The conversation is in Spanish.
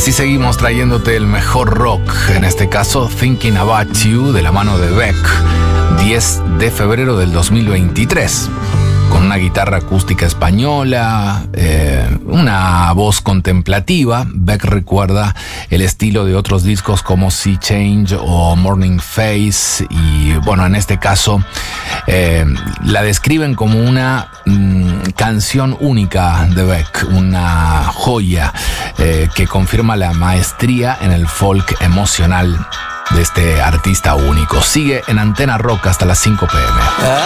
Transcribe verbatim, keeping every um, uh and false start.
Así seguimos trayéndote el mejor rock, en este caso Thinking About You, de la mano de Beck, diez de febrero del dos mil veintitrés. Con una guitarra acústica española, eh, una voz contemplativa, Beck recuerda el estilo de otros discos como Sea Change o Morning Face, y bueno, en este caso eh, la describen como una mm, canción única de Beck, una joya eh, que confirma la maestría en el folk emocional de este artista único. Sigue en Antena Rock hasta las cinco p m